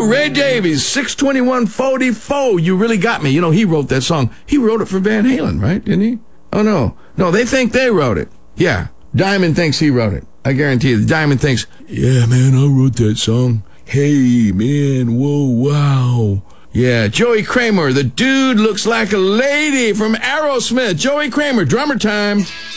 Ray Davies, 621-44. You really got me. You know, he wrote that song. He wrote it for Van Halen, right? Didn't he? Oh, no. No, they think they wrote it. Yeah. Diamond thinks he wrote it. I guarantee you. Diamond thinks, yeah, man, I wrote that song. Hey, man, whoa, wow. Yeah, Joey Kramer. The dude looks like a lady from Aerosmith. Joey Kramer, drummer time.